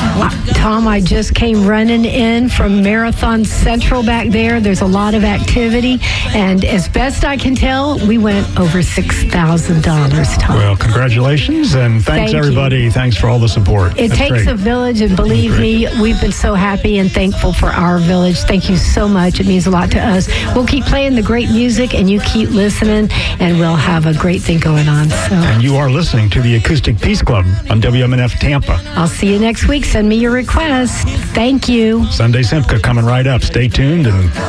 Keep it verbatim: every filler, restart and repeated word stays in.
Wow. Tom, I just came running in from Marathon Central back there. There's a lot of activity, and as best I can tell, we went over six thousand dollars, Tom. Well, congratulations, and thanks, Thank everybody. you. Thanks for all the support. It That's takes great. a village, and believe me, we've been so happy and thankful for our village. Thank you so much. It means a lot to us. We'll keep playing the great music, and you keep listening, and we'll have a great thing going on. So, And you are listening to the Acoustic Peace Club on W M N F Tampa. I'll see you next week. Send me your request. Thank you. Sunday Simca coming right up. Stay tuned and